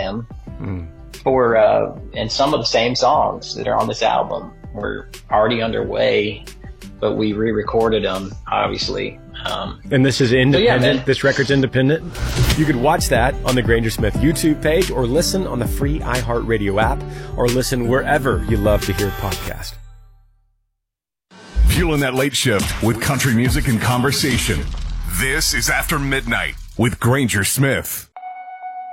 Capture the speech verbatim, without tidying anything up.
him mm. for, uh, and some of the same songs that are on this album were already underway, but we re-recorded them, obviously. Um, and this is independent? So yeah, this record's independent? You can watch that on the Granger Smith YouTube page, or listen on the free iHeartRadio app, or listen wherever you love to hear podcasts. Fueling that late shift with country music and conversation. This is After Midnight with Granger Smith.